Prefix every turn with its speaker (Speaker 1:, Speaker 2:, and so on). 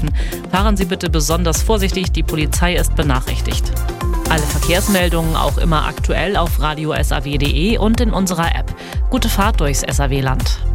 Speaker 1: helfen. Fahren Sie bitte besonders vorsichtig, die Polizei ist benachrichtigt. Alle Verkehrsmeldungen auch immer aktuell auf radio-saw.de und in unserer App. Gute Fahrt durchs SAW-Land.